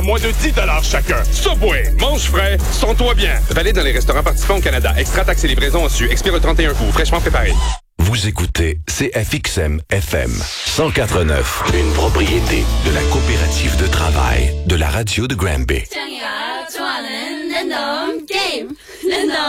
Moins de 10 $ chacun. Subway, mange frais, sens-toi bien. Valide dans les restaurants participants au Canada. Extra taxes et livraison reçues. Expire le 31 août. Fraîchement préparé. Vous écoutez CFXM FM 104.9, une propriété de la coopérative de travail de la radio de Granby.